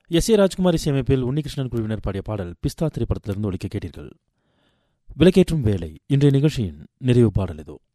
S A Rajkumar இசையமைப்பில் உன்னிகிருஷ்ணன் குழுவினர் பாடிய பாடல் பிஸ்தா திரைப்படத்திலிருந்து ஒலிக்க கேட்டீர்கள். விளக்கேற்றும் வேலை இன்றைய நிகழ்ச்சியின் நிறைவு பாடல் இதோ.